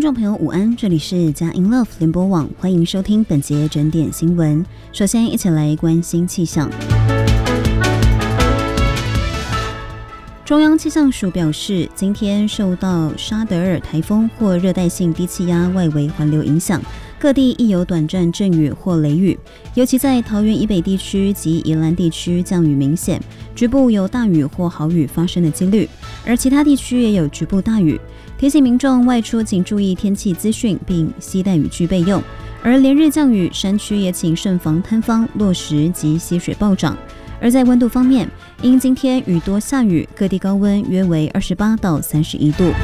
众朋友午安，这里是佳音 Love 联播网，欢迎收听本节整点新闻。首先一起来关心气象。中央气象署表示，今天受到沙德尔台风或热带性低气压外围环流影响，各地亦有短暂阵雨或雷雨，尤其在桃园以北地区及宜兰地区降雨明显，局部有大雨或豪雨发生的几率，而其他地区也有局部大雨。提醒民众外出请注意天气资讯，并携带雨具备用。而连日降雨，山区也请慎防坍方、落石及溪水暴涨。而在温度方面，因今天雨多下雨，各地高温约为28到31度。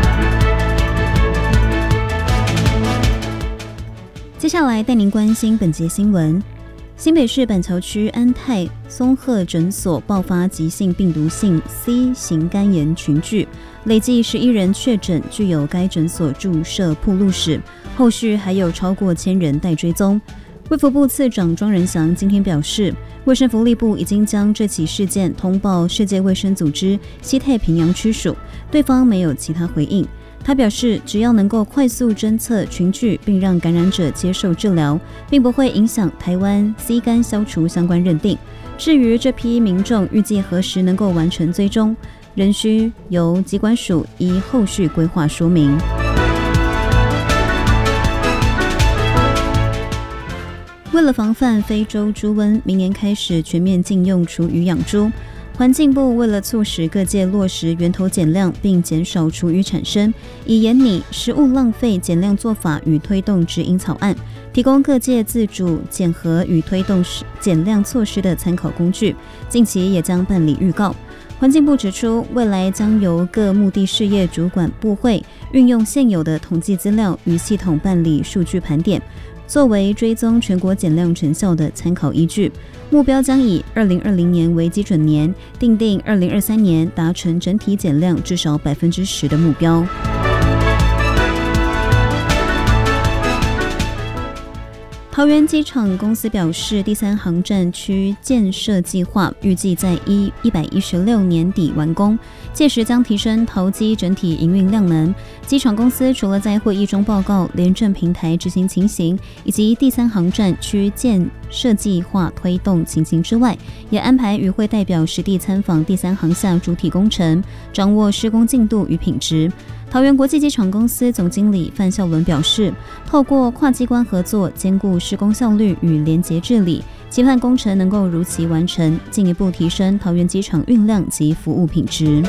接下来带您关心本节新闻。新北市板桥区安泰松鹤诊所爆发急性病毒性 C 型肝炎群聚，累计11人确诊，具有该诊所注射暴露史，后续还有超过1000人待追踪。卫福部次长庄仁祥今天表示，卫生福利部已经将这起事件通报世界卫生组织西太平洋区属，对方没有其他回应。他表示，只要能够快速侦测群聚，并让感染者接受治疗，并不会影响台湾 C 肝消除相关认定。至于这批民众预计何时能够完成追踪，仍需由疾管署依后续规划说明。为了防范非洲猪瘟，明年开始全面禁用厨余养猪。环境部为了促使各界落实源头减量并减少厨余产生，以研拟食物浪费减量做法与推动指引草案，提供各界自主检核与推动减量措施的参考工具，近期也将办理预告。环境部指出，未来将由各牧地事业主管部会运用现有的统计资料与系统办理数据盘点，作为追踪全国减量成效的参考依据。目标将以2020年为基准年，订定2023年达成整体减量至少10%的目标。桃园机场公司表示，第3航站区建设计划预计在116年底完工，届时将提升桃机整体营运量能。机场公司除了在会议中报告联政平台执行情形以及第3航站区建设计划推动情形之外，也安排与会代表实地参访第3航厦主体工程，掌握施工进度与品质。桃园国际机场公司总经理范孝伦表示，透过跨机关合作，兼顾施工效率与联结治理，期盼工程能够如期完成，进一步提升桃园机场运量及服务品质。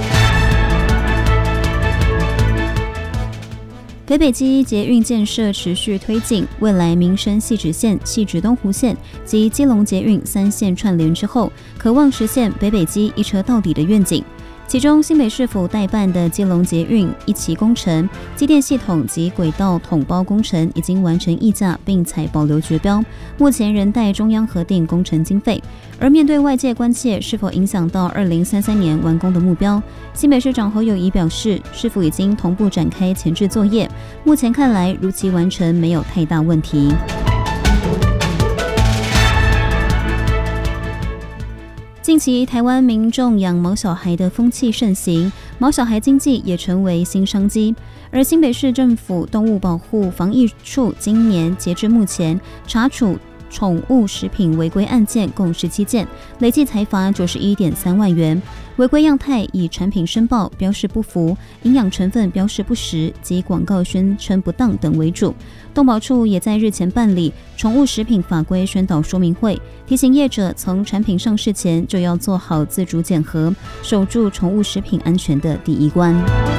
北北基捷运建设持续推进，未来民生汐止线、汐止东湖线及基隆捷运3线串联之后，可望实现北北基一车到底的愿景。其中，新北市府代办的基隆捷运一期工程、机电系统及轨道统包工程已经完成议价，并采保留决标，目前仍待中央核定工程经费。而面对外界关切是否影响到2033年完工的目标，新北市长侯友宜表示，市府已经同步展开前置作业，目前看来如期完成没有太大问题。近期台湾民众养毛小孩的风气盛行，毛小孩经济也成为新商机。而新北市政府动物保护防疫处今年截至目前查处宠物食品违规案件共17件，累计裁罚91.3万元。违规样态以产品申报标示不符、营养成分标示不实及广告宣称不当等为主。动保处也在日前办理宠物食品法规宣导说明会，提醒业者从产品上市前就要做好自主检核，守住宠物食品安全的第一关。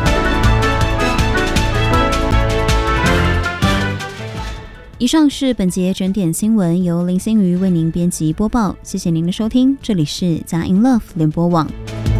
以上是本节整点新闻，由林心瑜为您编辑播报，谢谢您的收听，这里是佳音 Love 联播网。